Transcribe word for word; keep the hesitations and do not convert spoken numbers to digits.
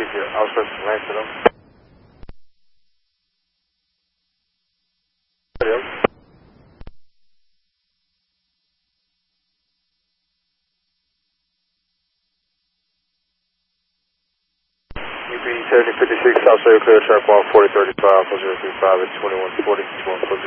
give you outstretched length to them. U P seventy fifty-six, South Side clear, track one forty thirty-five, four zero three five at twenty-one forty, twenty-one forty.